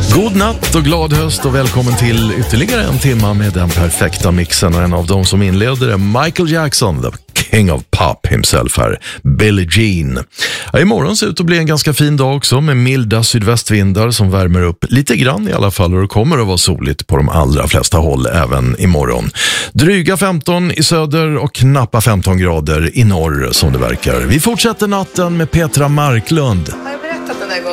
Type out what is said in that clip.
God natt och glad höst och välkommen till ytterligare en timme med den perfekta mixen. Och en av dem som inleder är Michael Jackson, the king of pop himself här, Billie Jean. Ja, imorgon ser ut att bli en ganska fin dag också med milda sydvästvindar som värmer upp lite grann i alla fall, och det kommer att vara soligt på de allra flesta håll även imorgon. Dryga 15 i söder och knappa 15 grader i norr som det verkar. Vi fortsätter natten med Petra Marklund.